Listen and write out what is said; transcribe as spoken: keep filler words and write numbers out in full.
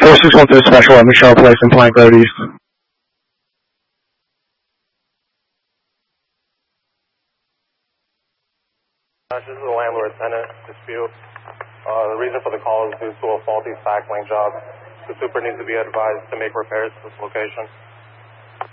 four six one three special at Michelle Place in Plank Road East. This is a landlord-tenant dispute. Uh, the reason for the call is due to a faulty spackling job. The super needs to be advised to make repairs to this location.